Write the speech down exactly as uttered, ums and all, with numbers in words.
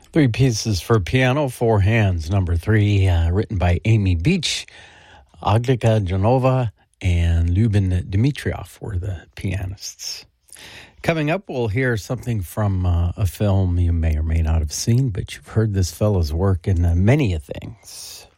Three pieces for piano, four hands. Number three, uh, written by Amy Beach, Agnika Janova, and Lyubin Dmitriev were the pianists. Coming up, we'll hear something from uh, a film you may or may not have seen, but you've heard this fellow's work in uh, many a things.